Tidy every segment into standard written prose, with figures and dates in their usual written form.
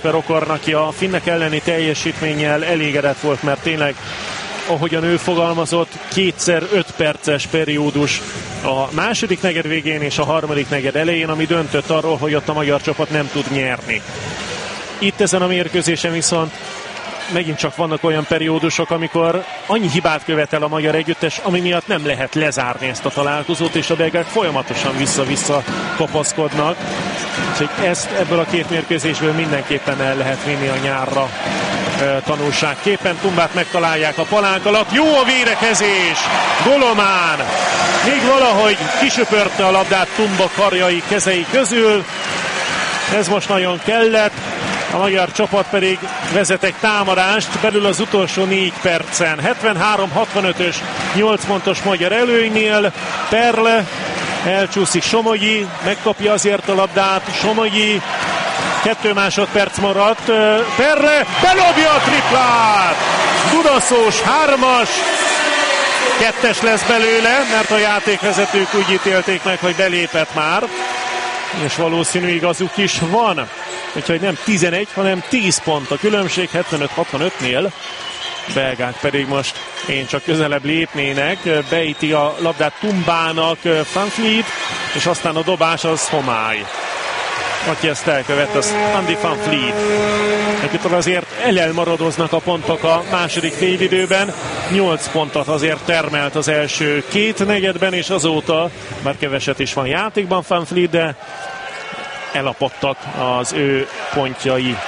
Jesper Okorn, aki a finnek elleni teljesítménnyel elégedett volt, mert tényleg, ahogyan ő fogalmazott, kétszer 5 perces periódus a második negyed végén és a harmadik negyed elején, ami döntött arról, hogy ott a magyar csapat nem tud nyerni. Itt ezen a mérkőzésen viszont megint csak vannak olyan periódusok, amikor annyi hibát követel a magyar együttes, ami miatt nem lehet lezárni ezt a találkozót, és a belgák folyamatosan vissza-vissza kapaszkodnak. Úgyhogy ezt ebből a két mérkőzésből mindenképpen el lehet vinni a nyárra tanulságképpen. Tumbát megtalálják a palánk alatt. Jó a védekezés! Golomán! Még valahogy kisöpörte a labdát Tumba karjai, kezei közül. Ez most nagyon kellett. A magyar csapat pedig vezet egy támadást belül az utolsó 4 percen. 73-65-ös 8 pontos magyar előnynél. Perle, elcsúszik Somogyi, megkapja azért a labdát. Somogyi, 2 másodperc maradt. Perle, belobja a triplát! Dudaszós 3-as. 2-es lesz belőle, mert a játékvezetők úgy ítélték meg, hogy belépett már. És valószínű igazuk is van. Úgyhogy nem 11, hanem 10 pont a különbség 75-65-nél. Belgák pedig most én csak közelebb lépnének. Beíti a labdát Tumbának Van Vliet, és aztán a dobás az Homály. Aki ezt elkövet, az Andy Van Vliet. Akitől azért elmaradoznak a pontok a második félidőben. 8 pontot azért termelt az első 2 negyedben, és azóta, bár keveset is van játékban Van Vliet, de elapadtak az ő pontjai.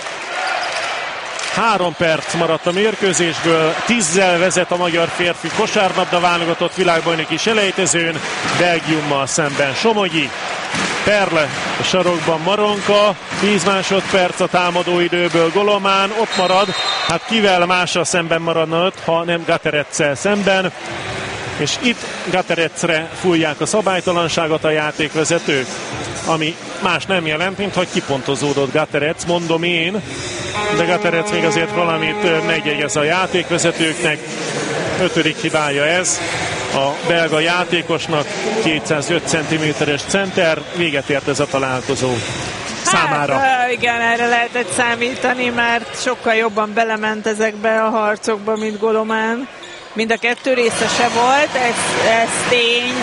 3 perc maradt a mérkőzésből, 10-zel vezet a magyar férfi kosárlabda válogatott világbajnoki selejtezőn, Belgiummal szemben Somogyi. Perle a sarokban Maronka, 10 másodperc a támadóidőből Golomán, ott marad, hát kivel mással szemben maradna 5, ha nem Gaterecel szemben. És itt Gaterecre fújják a szabálytalanságot a játékvezetők, ami más nem jelent, mint hogy kipontozódott Gaterec, mondom én, de Gaterec még azért valamit megjegyez a játékvezetőknek. 5. hibája ez a belga játékosnak, 205 cm-es center, véget ért ez a találkozó számára. Hát, igen, erre lehetett számítani, mert sokkal jobban belement ezekbe a harcokba, mint Golomán. Mind a 2 része se volt, ez tény,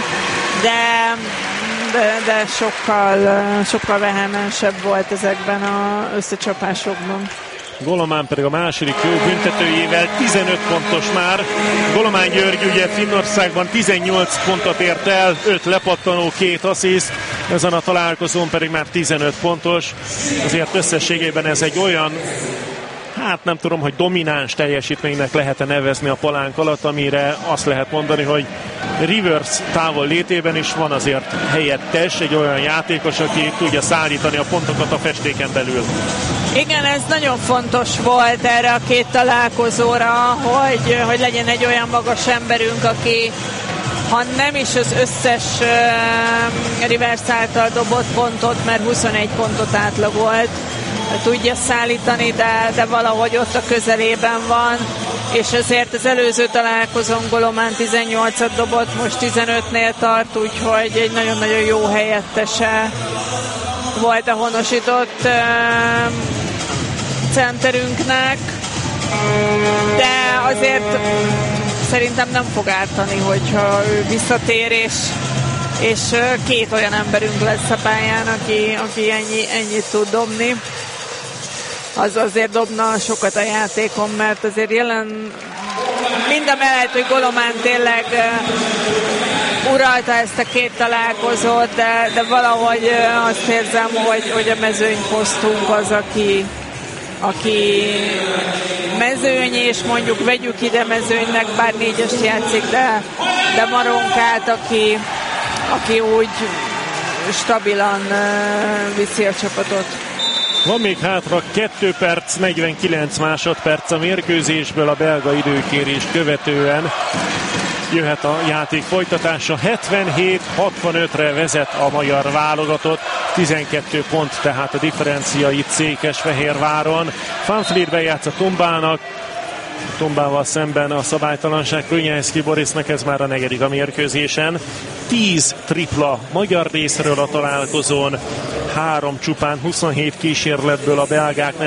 de sokkal vehemensebb volt ezekben az összecsapásokban. Golomán pedig a második büntetőjével 15 pontos már. Golomán György ugye Finnországban 18 pontot ért el, 5 lepattanó, 2 assziszt, ezen a találkozón pedig már 15 pontos. Azért összességében ez egy olyan, hát nem tudom, hogy domináns teljesítménynek lehet nevezni a palánk alatt, amire azt lehet mondani, hogy Rivers távol létében is van azért helyettes, egy olyan játékos, aki tudja szállítani a pontokat a festéken belül. Igen, ez nagyon fontos volt erre a 2 találkozóra, hogy legyen egy olyan magas emberünk, aki ha nem is az összes Rivers által dobott pontot, mert 21 pontot átlagolt, tudja szállítani, de valahogy ott a közelében van, és azért az előző találkozón Golomán 18-at dobott, most 15-nél tart, úgyhogy egy nagyon-nagyon jó helyettese volt a honosított centerünknek, de azért szerintem nem fog ártani, hogyha ő visszatér, és 2 olyan emberünk lesz a pályán, aki ennyit tud dobni. Az azért dobna sokat a játékon, mert azért mind a mellett, hogy Golomán tényleg uralta ezt a 2 találkozót, de valahogy azt érzem, hogy a mezőnyposztunk az, aki mezőny, és mondjuk vegyük ide mezőnynek, bár 4-est játszik, de Maronkát, aki úgy stabilan viszi a csapatot. Van még hátra 2 perc, 49 másodperc a mérkőzésből, a belga időkérés követően jöhet a játék folytatása. 77-65-re vezet a magyar válogatott, 12 pont tehát a differencia itt Székesfehérváron. Van Vliet bejátsz Tumbának, Tumbával szemben a szabálytalanság Krünyelszky Borisnak, ez már a 4. a mérkőzésen. 10 tripla magyar részről a találkozón, 3 csupán, 27 kísérletből a belgák